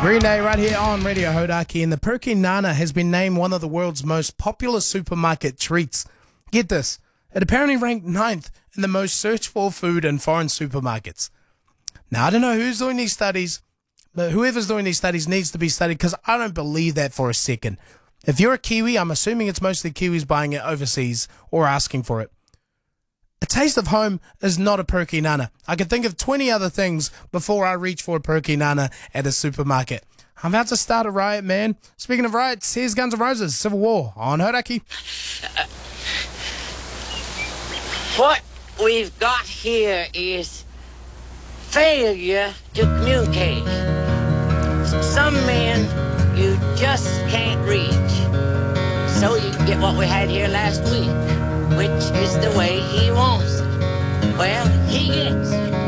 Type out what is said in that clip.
Renee right here on Radio Hodaki, and the Perky Nana has been named one of the world's most popular supermarket treats. Get this, it apparently ranked 9th in the most searched for food in foreign supermarkets. Now, I don't know who's doing these studies, but whoever's doing these studies needs to be studied, because I don't believe that for a second. If you're a Kiwi, I'm assuming it's mostly Kiwis buying it overseas or asking for it. A taste of home is not a Perky Nana. I could think of 20 other things before I reach for a Perky Nana at a supermarket. I'm about to start a riot, man. Speaking of riots, here's Guns N' Roses, Civil War on Hodaki. What we've got here is failure to communicate. Some men you just can't reach. So you get what we had here last week, which is the way he wants it. Well, he gets it.